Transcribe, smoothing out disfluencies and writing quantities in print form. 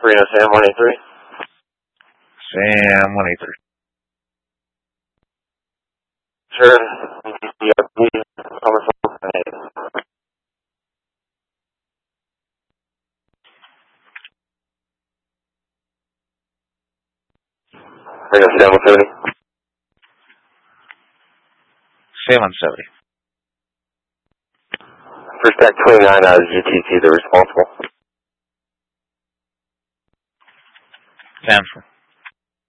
Reno, Sam 183. Sam 183. Sure. On the phone. Reno, Sam 170. Sam 170. First Tech 29 out of GTC, they're responsible. Stanford.